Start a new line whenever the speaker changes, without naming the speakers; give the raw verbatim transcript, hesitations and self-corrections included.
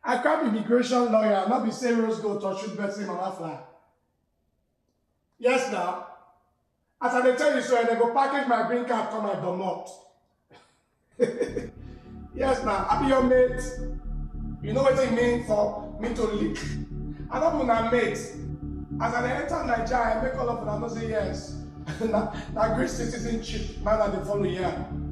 I can't be immigration lawyer, not be saying rose gold or shoot birds in mama fly. Yes now. As I dey tell you so, they go package my green card come my domot. Yes now, I be your mate. You know what it mean for me to leak? I don't want mate. As I dey enter Nigeria, I make all of them know say yes. Now, now great citizenship, man, I dey follow here.